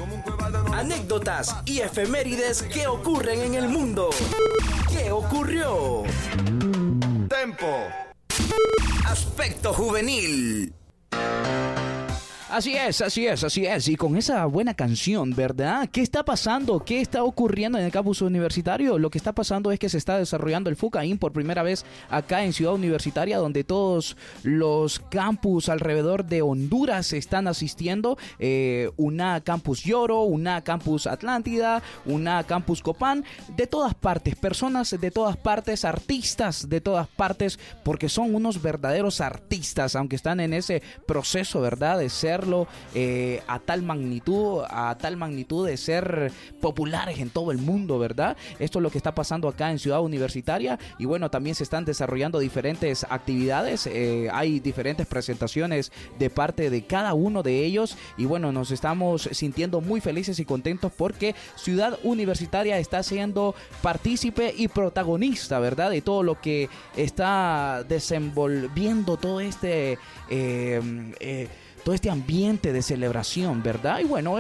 Anécdotas y efemérides que ocurren en el mundo. ¿Qué ocurrió? Tempo. Aspecto juvenil. Así es. Y con esa buena canción, ¿verdad? ¿Qué está pasando? ¿Qué está ocurriendo en el campus universitario? Lo que está pasando es que se está desarrollando el FUCAIN por primera vez acá en Ciudad Universitaria, donde todos los campus alrededor de Honduras están asistiendo. Una Campus Lloro, una Campus Atlántida, una Campus Copán, de todas partes, personas de todas partes, artistas de todas partes, porque son unos verdaderos artistas, aunque están en ese proceso, ¿verdad? De ser a tal magnitud de ser populares en todo el mundo, ¿verdad? Esto es lo que está pasando acá en Ciudad Universitaria. Y bueno, también se están desarrollando diferentes actividades, hay diferentes presentaciones de parte de cada uno de ellos. Y bueno, nos estamos sintiendo muy felices y contentos porque Ciudad Universitaria está siendo partícipe y protagonista, ¿verdad? De todo lo que está desenvolviendo todo este ambiente de celebración, ¿verdad? Y bueno,